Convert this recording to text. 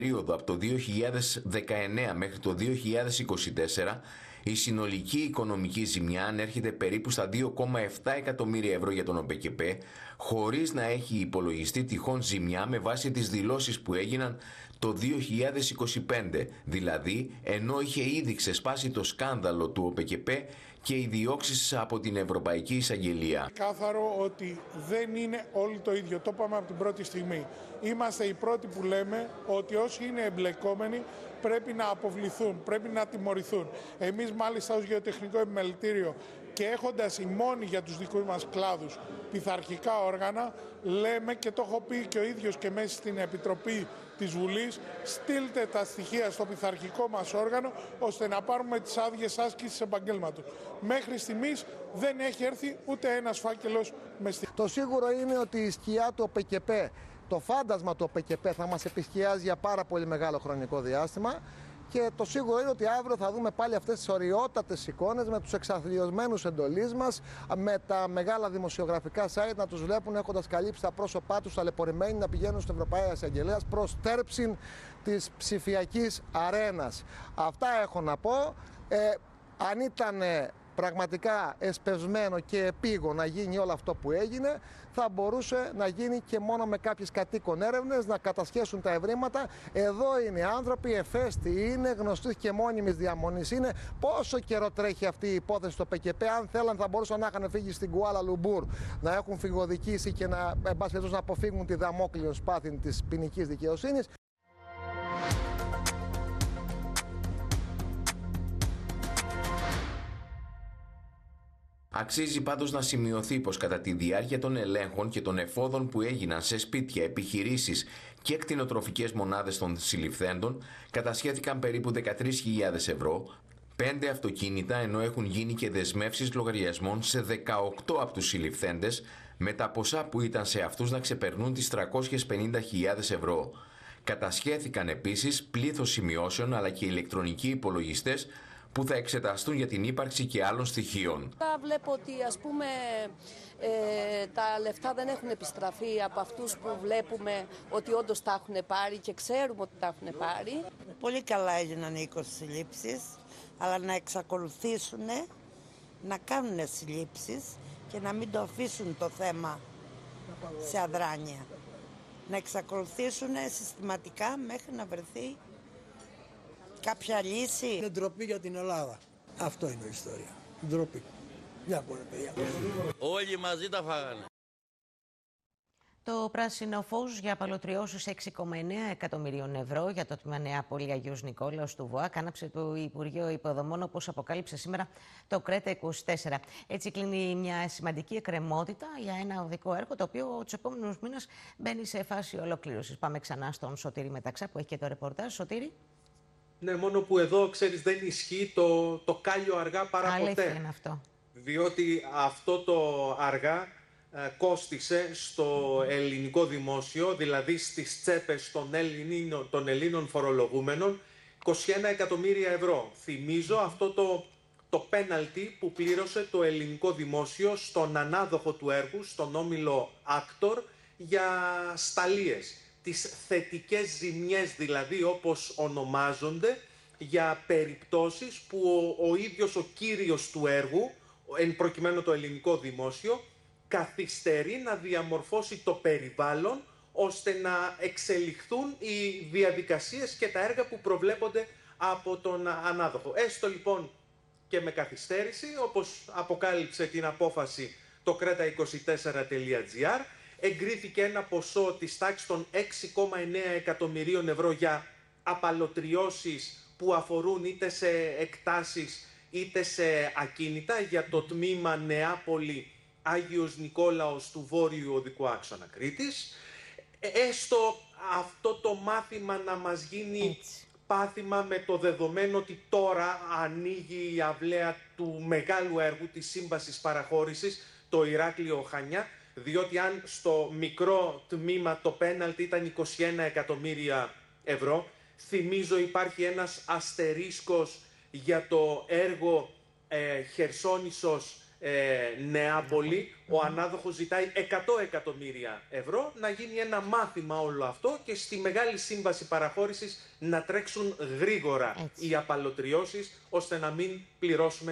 περίοδο από το 2019 μέχρι το 2024, η συνολική οικονομική ζημιά ανέρχεται περίπου στα 2,7 εκατομμύρια ευρώ για τον ΟΠΕΚΕΠ, χωρίς να έχει υπολογιστεί τυχόν ζημιά με βάση τις δηλώσεις που έγιναν το 2025, δηλαδή ενώ είχε ήδη ξεσπάσει το σκάνδαλο του ΟΠΕΚΕΠ και οι διώξεις από την Ευρωπαϊκή Εισαγγελία. Κάθαρο ότι δεν είναι όλοι το ίδιο, το είπαμε από την πρώτη στιγμή. Είμαστε οι πρώτοι που λέμε ότι όσοι είναι εμπλεκόμενοι πρέπει να αποβληθούν, πρέπει να τιμωρηθούν. Εμείς μάλιστα ως Γεωτεχνικό Επιμελητήριο και έχοντας οι μόνοι για τους δικούς μας κλάδους πειθαρχικά όργανα, λέμε και το έχω πει και ο ίδιος και μέσα στην Επιτροπή της Βουλής, στείλτε τα στοιχεία στο πειθαρχικό μας όργανο ώστε να πάρουμε τις άδειες άσκησης επαγγέλματος. Μέχρι στιγμής δεν έχει έρθει ούτε ένας φάκελος με στοιχεία. Το σίγουρο είναι ότι η σκιά του ΟΠΕΚΕΠ, το φάντασμα του ΟΠΕΚΕΠ θα μας επισκιάζει για πάρα πολύ μεγάλο χρονικό διάστημα. Και το σίγουρο είναι ότι αύριο θα δούμε πάλι αυτές τις οριότατες εικόνες με τους εξαθλιωσμένους εντολείς μας, με τα μεγάλα δημοσιογραφικά site να τους βλέπουν έχοντας καλύψει τα πρόσωπά τους ταλαιπωρημένοι να πηγαίνουν στην Ευρωπαϊκή Εισαγγελία προς τέρψιν της ψηφιακής αρένας. Αυτά έχω να πω. Αν ήταν πραγματικά εσπευσμένο και επίγον να γίνει όλο αυτό που έγινε, θα μπορούσε να γίνει και μόνο με κάποιες κατοίκον έρευνες, να κατασχέσουν τα ευρήματα. Εδώ είναι οι άνθρωποι, εφέστοι είναι, γνωστοί και μόνιμης διαμονής είναι. Πόσο καιρό τρέχει αυτή η υπόθεση στο ΠΚΠ, αν θέλαν θα μπορούσαν να είχαν φύγει στην Κουάλα Λουμπούρ, να έχουν φυγοδικήσει και να αποφύγουν τη δαμόκλειο σπάθη της ποινικής δικαιοσύνης. Αξίζει πάντως να σημειωθεί πως κατά τη διάρκεια των ελέγχων και των εφόδων που έγιναν σε σπίτια, επιχειρήσεις και κτηνοτροφικές μονάδες των συλληφθέντων, κατασχέθηκαν περίπου 13.000 ευρώ, 5 αυτοκίνητα, ενώ έχουν γίνει και δεσμεύσεις λογαριασμών σε 18 από τους συλληφθέντες, με τα ποσά που ήταν σε αυτούς να ξεπερνούν τις 350.000 ευρώ. Κατασχέθηκαν επίσης πλήθος σημειώσεων αλλά και ηλεκτρονικοί υπολογιστές που θα εξεταστούν για την ύπαρξη και άλλων στοιχείων. Βλέπω ότι τα λεφτά δεν έχουν επιστραφεί από αυτούς που βλέπουμε ότι όντως τα έχουν πάρει και ξέρουμε ότι τα έχουν πάρει. Πολύ καλά έγιναν οι 20 συλλήψεις, αλλά να εξακολουθήσουν να κάνουν συλλήψεις και να μην το αφήσουν το θέμα σε αδράνεια. Να εξακολουθήσουν συστηματικά μέχρι να βρεθεί κάποια λύση. Είναι ντροπή για την Ελλάδα. Αυτό είναι η ιστορία. Ντροπή. Για πόρε παιδιά. Όλοι μαζί τα φάγανε. Το πράσινο φως για απαλωτριώσεις 6,9 εκατομμυρίων ευρώ για το τμήμα Νεάπολη Αγίος Νικόλαος του ΒΟΑΚ άναψε το Υπουργείο Υποδομών, όπως αποκάλυψε σήμερα το ΚΡΕΤΑ 24. Έτσι κλείνει μια σημαντική εκκρεμότητα για ένα οδικό έργο, το οποίο τους επόμενους μήνες μπαίνει σε φάση ολοκλήρωσης. Πάμε ξανά στον Σωτήρη Μεταξά που έχει και το ρεπορτάζ. Σωτήρη. Ναι, μόνο που εδώ, ξέρεις, δεν ισχύει το κάλιο αργά παρά ποτέ. Είναι αυτό. Διότι αυτό το αργά κόστισε στο ελληνικό δημόσιο, δηλαδή στις τσέπες των Ελλήνων φορολογούμενων, 21 εκατομμύρια ευρώ. Θυμίζω αυτό το πέναλτι που πλήρωσε το ελληνικό δημόσιο στον ανάδοχο του έργου, στον όμιλο Άκτορ, για σταλίες. Τις θετικές ζημιές δηλαδή, όπως ονομάζονται, για περιπτώσεις που ο ίδιος ο κύριος του έργου, εν προκειμένου το ελληνικό δημόσιο, καθυστερεί να διαμορφώσει το περιβάλλον ώστε να εξελιχθούν οι διαδικασίες και τα έργα που προβλέπονται από τον ανάδοχο. Έστω λοιπόν και με καθυστέρηση, όπως αποκάλυψε την απόφαση το kreta24.gr, εγκρίθηκε ένα ποσό της τάξης των 6,9 εκατομμυρίων ευρώ για απαλωτριώσεις που αφορούν είτε σε εκτάσεις είτε σε ακίνητα για το τμήμα Νεάπολη Άγιος Νικόλαος του Βόρειου Οδικού Άξονα Κρήτης. Έστω αυτό το μάθημα να μας γίνει πάθημα, με το δεδομένο ότι τώρα ανοίγει η αυλαία του μεγάλου έργου της σύμβασης παραχώρησης, το Ηράκλειο Χανιά, διότι αν στο μικρό τμήμα το πέναλτι ήταν 21 εκατομμύρια ευρώ, θυμίζω υπάρχει ένας αστερίσκος για το έργο Χερσόνησος Νεάπολη, ο ανάδοχος ζητάει 100 εκατομμύρια ευρώ, να γίνει ένα μάθημα όλο αυτό και στη μεγάλη σύμβαση παραχώρησης να τρέξουν γρήγορα οι απαλωτριώσεις, ώστε να μην πληρώσουμε